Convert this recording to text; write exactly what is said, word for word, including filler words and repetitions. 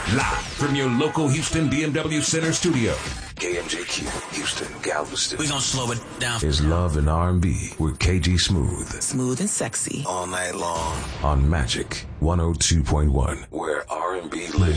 Live from your local Houston B M W Center studio. K M J Q, Houston, Galveston. We gonna slow it down. Is Love and R and B with K G Smooth. Smooth and sexy. All night long. On Magic one oh two point one, where R and B lives.